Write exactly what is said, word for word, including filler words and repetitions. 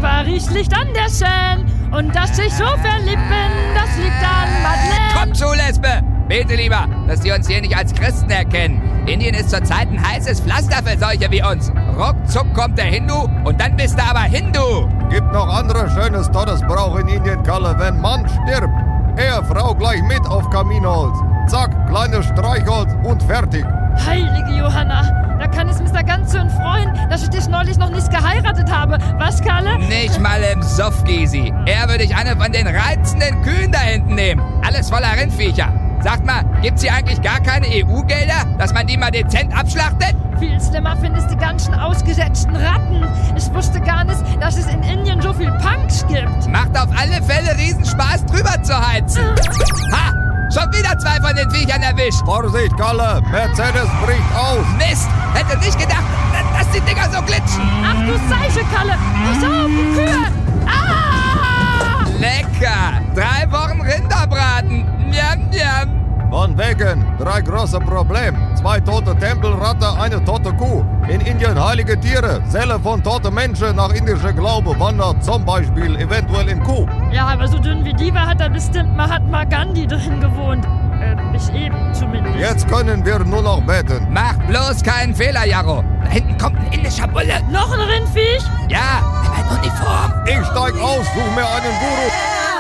war Riechlicht Andersen. Und dass sich so verlieben, das liegt an Madeleine. Komm zu, Lesbe! Bete lieber, dass die uns hier nicht als Christen erkennen. Indien ist zurzeit ein heißes Pflaster für solche wie uns. Ruckzuck kommt der Hindu und dann bist du aber Hindu. Gibt noch andere schönes Todesbrauch in Indien, Kalle. Wenn Mann stirbt, Ehefrau gleich mit auf Kaminholz. Zack, kleines Streichholz und fertig. Heilige Johanna, da kann es Mister Ganzön freuen, dass ich dich neulich noch nicht geheiratet habe. Was, Kalle? Nicht mal im Suff, Gysi. Eher würde ich eine von den reizenden Kühen da hinten nehmen. Alles voller Rindviecher. Sagt mal, gibt's hier eigentlich gar keine E U-Gelder, dass man die mal dezent abschlachtet? Viel schlimmer finde ich die ganzen ausgesetzten Ratten. Ich wusste gar nicht, dass es in Indien so viel Punks gibt. Macht auf alle Fälle Riesenspaß, drüber zu heizen. Ha! Schon wieder zwei von den Viechern erwischt. Vorsicht, Kalle, Mercedes bricht aus. Mist, hätte nicht gedacht, dass die Dinger so glitschen. Ach du Seiche, Kalle, pass auf, die Kühe. Ah! Lecker, drei Wochen Rinderbraten. Njam, njam. Von wegen, drei große Probleme. Zwei tote Tempelratte, eine tote Kuh. In Indien heilige Tiere. Seele von toten Menschen nach indischer Glaube wandert zum Beispiel eventuell in Kuh. Ja, aber so dünn wie die war, hat da bestimmt Mahatma Gandhi drin gewohnt. Äh, bis eben zumindest. Jetzt können wir nur noch beten. Mach bloß keinen Fehler, Jarro. Da hinten kommt ein indischer Bulle. Noch ein Rindviech? Ja, er hat Uniform. Ich steig aus, such mir einen Guru.